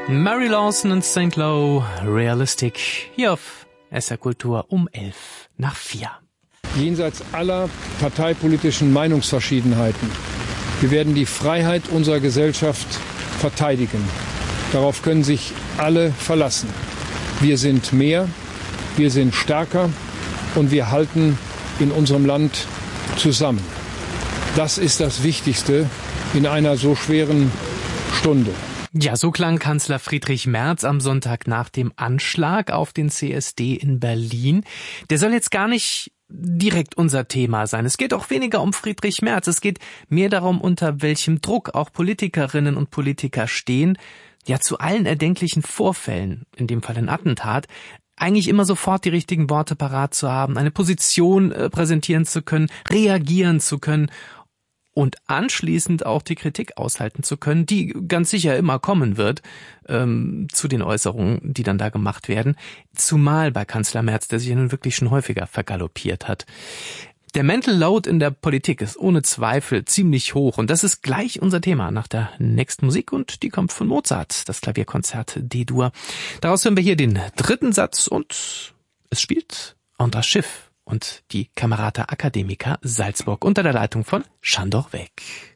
Mary Lawson und St. Lowe, Realistic, hier auf SR Kultur um 4:11. Jenseits aller parteipolitischen Meinungsverschiedenheiten. Wir werden die Freiheit unserer Gesellschaft verteidigen. Darauf können sich alle verlassen. Wir sind mehr, wir sind stärker und wir halten in unserem Land zusammen. Das ist das Wichtigste in einer so schweren Stunde. Ja, so klang Kanzler Friedrich Merz am Sonntag nach dem Anschlag auf den CSD in Berlin. Der soll jetzt gar nicht direkt unser Thema sein. Es geht auch weniger um Friedrich Merz. Es geht mehr darum, unter welchem Druck auch Politikerinnen und Politiker stehen, ja zu allen erdenklichen Vorfällen, in dem Fall ein Attentat, eigentlich immer sofort die richtigen Worte parat zu haben, eine Position präsentieren zu können, reagieren zu können und anschließend auch die Kritik aushalten zu können, die ganz sicher immer kommen wird, zu den Äußerungen, die dann da gemacht werden. Zumal bei Kanzler Merz, der sich ja nun wirklich schon häufiger vergaloppiert hat. Der Mental Load in der Politik ist ohne Zweifel ziemlich hoch und das ist gleich unser Thema nach der nächsten Musik und die kommt von Mozart, das Klavierkonzert D-Dur. Daraus hören wir hier den dritten Satz und es spielt Andras Schiff und die Camerata Academica Salzburg unter der Leitung von Sándor Weck.